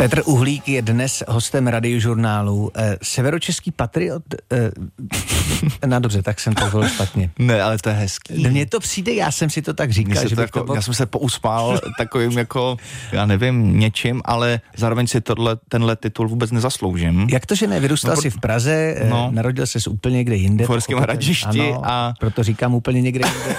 Petr Uhlík je dnes hostem Radiožurnálu. Severočeský patriot? No dobře, tak jsem to zvolil špatně. Ne, ale to je hezký. Mně to přijde, já jsem si to tak říkal, že já jsem se pouspál takovým jako, já nevím, něčím, ale zároveň si tenhle titul vůbec nezasloužím. Jak to, že ne? Vyrůstal jsi v Praze, narodil ses úplně někde jinde. V Uherském Hradišti. Ano, a proto říkám úplně někde jinde.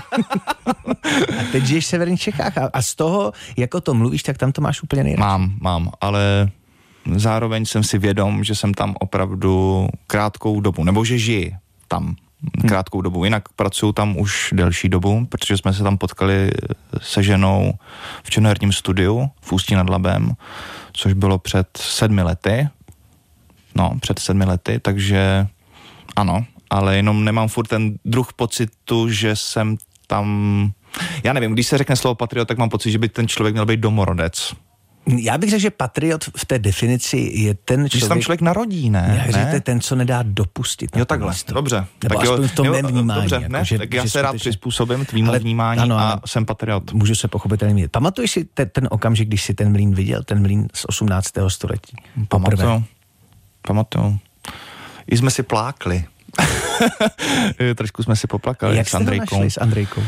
A teď žiješ v severních Čechách a z toho, jako to mluvíš, tak tam to máš úplně nejradši. Mám, ale zároveň jsem si vědom, že jsem tam opravdu krátkou dobu, nebo že žiji tam krátkou dobu. Jinak pracuju tam už delší dobu, protože jsme se tam potkali se ženou v činoherním studiu v Ústí nad Labem, což bylo před 7 lety. Před 7 lety, takže ano, ale jenom nemám furt ten druh pocitu, že jsem tam... Já nevím, když se řekne slovo patriot, tak mám pocit, že by ten člověk měl být domorodec. Já bych řekl, že patriot v té definici je ten člověk... Když se tam člověk narodí, ne? To je ten, co nedá dopustit. Jo, takhle, dobře. Nebo tak aspoň v tom mém vnímání. Dobře, jako, ne? Tak já se rád přizpůsobím tvýmu vnímání, ano, a jsem patriot. Můžu se pochopitelně mít. Pamatuješ si ten okamžik, když jsi ten mlýn viděl? Ten mlýn z 18. století? Pamatuju. I jsme si plákli. Trošku jsme si poplakali. Jak s Andrejkou. Jak jste to našli s Andrejkou?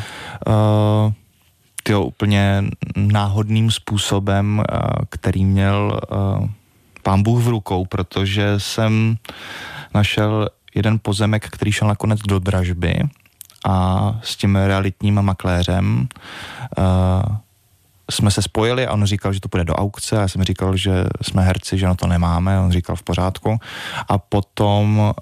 Úplně náhodným způsobem, který měl Pán Bůh v rukou, protože jsem našel jeden pozemek, který šel nakonec do dražby a s tím realitním makléřem jsme se spojili a on říkal, že to půjde do aukce a já jsem říkal, že jsme herci, že na to nemáme, on říkal v pořádku a potom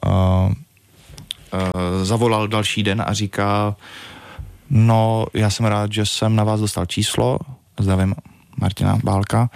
zavolal další den a říká, já jsem rád, že jsem na vás dostal číslo, zdravím Martina Bálka,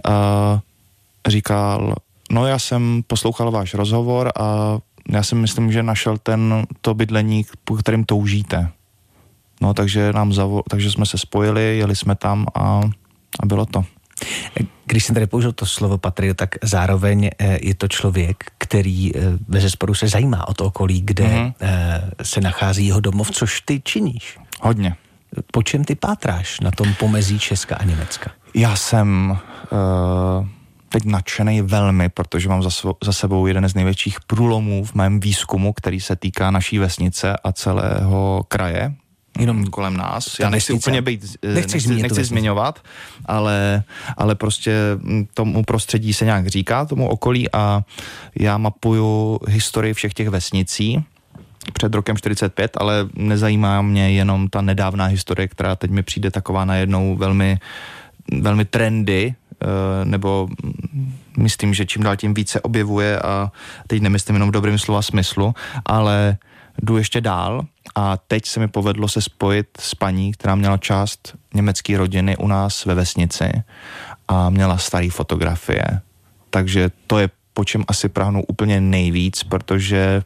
říkal, já jsem poslouchal váš rozhovor a já si myslím, že našel to bydlení, po kterým toužíte. Takže takže jsme se spojili, jeli jsme tam a bylo to. Když jsem tady použil to slovo patriot, tak zároveň je to člověk, který bezesporu se zajímá o to okolí, kde se nachází jeho domov, což ty činíš. Hodně. Po čem ty pátráš na tom pomezí Česka a Německa? Já jsem teď nadšenej velmi, protože mám za sebou jeden z největších průlomů v mém výzkumu, který se týká naší vesnice a celého kraje. Jenom kolem nás. Já nechci úplně nechci zmiňovat, ale prostě tomu prostředí se nějak říká, tomu okolí a já mapuju historii všech těch vesnicí před rokem 45, ale nezajímá mě jenom ta nedávná historie, která teď mi přijde taková najednou velmi, velmi trendy, nebo myslím, že čím dál tím více objevuje a teď nemyslím jenom v dobrým slova smyslu, ale jdu ještě dál a teď se mi povedlo se spojit s paní, která měla část německé rodiny u nás ve vesnici a měla staré fotografie. Takže to je po čem asi prahnu úplně nejvíc, protože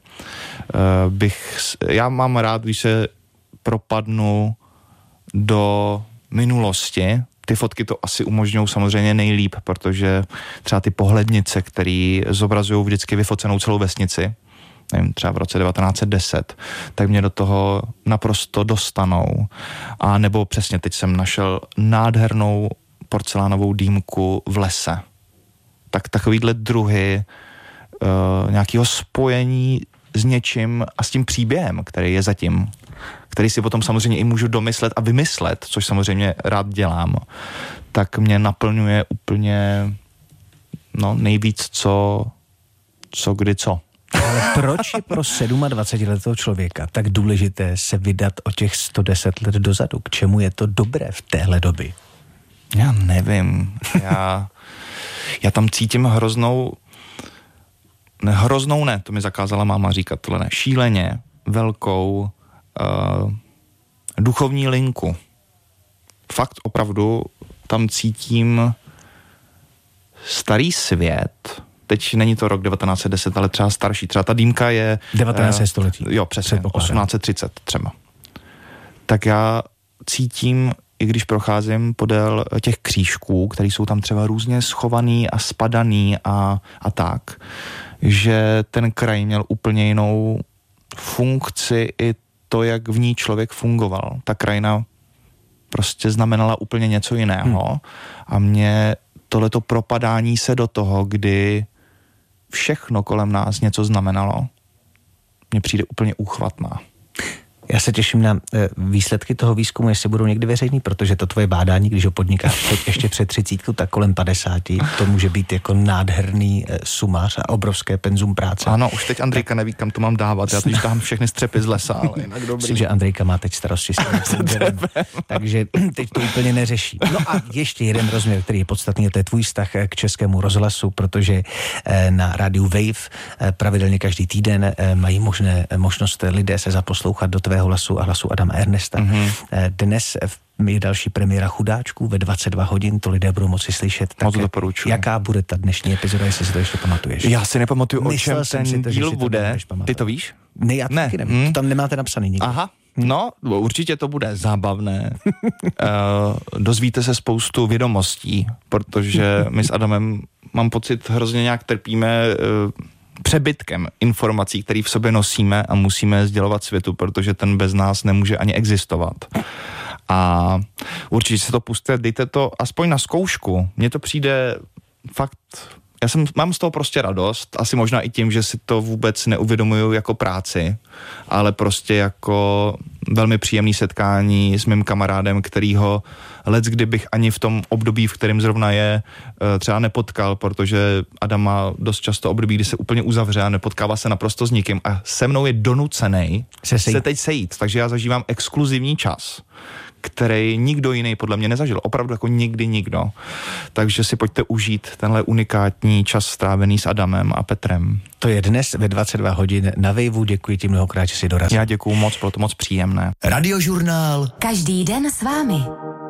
já mám rád, když se propadnu do minulosti. Ty fotky to asi umožňují samozřejmě nejlíp, protože třeba ty pohlednice, které zobrazují vždycky vyfocenou celou vesnici, nevím, třeba v roce 1910, tak mě do toho naprosto dostanou. A nebo přesně teď jsem našel nádhernou porcelánovou dýmku v lese. Tak takovýhle druhy nějakého spojení s něčím a s tím příběhem, který je zatím, který si potom samozřejmě i můžu domyslet a vymyslet, což samozřejmě rád dělám, tak mě naplňuje úplně nejvíc co. Ale proč je pro 27letého člověka tak důležité se vydat o těch 110 let dozadu? K čemu je to dobré v téhle době? Já nevím. Já tam cítím hroznou, to mi zakázala máma říkat, tohle ne, šíleně velkou duchovní linku. Fakt opravdu tam cítím starý svět. Teď není to rok 1910, ale třeba starší. Třeba ta dýmka je... 19. století. Jo, přesně. 1830 třeba. Tak já cítím, i když procházím podél těch křížků, které jsou tam třeba různě schovaný a spadaný a tak, že ten kraj měl úplně jinou funkci i to, jak v ní člověk fungoval. Ta krajina prostě znamenala úplně něco jiného a mě tohleto propadání se do toho, kdy všechno kolem nás něco znamenalo, mně přijde úplně úchvatná. Já se těším na výsledky toho výzkumu, jestli budou někdy veřejný, protože to tvoje bádání, když ho podnikáš ještě před 30, tak kolem 50, to může být jako nádherný sumář a obrovské penzum práce. Ano, už teď Andrejka neví, kam to mám dávat. Já teď dám všechny střepy z lesa, ale jinak dobrý. Myslím, že Andrejka má teď starosti s tím, takže teď to úplně neřeší. No a ještě jeden rozměr, který je podstatný, to je tvůj vztah k Českému rozhlasu, protože na rádiu Wave pravidelně každý týden mají možnost lidé se zaposlouchat do tvého hlasu a hlasu Adama Ernesta. Mm-hmm. Dnes je další premiéra Chudáčků ve 22 hodin, to lidé budou moci slyšet. Moc doporučuji. Jaká bude ta dnešní epizoda, jestli si to ještě pamatuješ? Já si nepamatuju, o čem ten díl bude. Ty to víš? Ne, já taky nevím. To tam nemáte napsaný nikdy. Aha. No, určitě to bude zábavné. Dozvíte se spoustu vědomostí, protože my s Adamem, mám pocit, hrozně nějak trpíme přebytkem informací, které v sobě nosíme a musíme sdělovat světu, protože ten bez nás nemůže ani existovat. A určitě se to pusťte, dejte to aspoň na zkoušku. Mně to přijde fakt, mám z toho prostě radost, asi možná i tím, že si to vůbec neuvědomuju jako práci, ale prostě jako velmi příjemný setkání s mým kamarádem, kterýho kdybych ani v tom období, v kterém zrovna je, třeba nepotkal, protože Adam má dost často období, kdy se úplně uzavře a nepotkává se naprosto s nikým a se mnou je donucenej se teď sejít, takže já zažívám exkluzivní čas, který nikdo jiný podle mě nezažil. Opravdu jako nikdy nikdo. Takže si pojďte užít tenhle unikátní čas strávený s Adamem a Petrem. To je dnes ve 22 hodin na Waveu. Děkuji ti mnohokrát, že jsi dorazil. Já děkuju moc, bylo to moc příjemné. Radiožurnál. Každý den s vámi.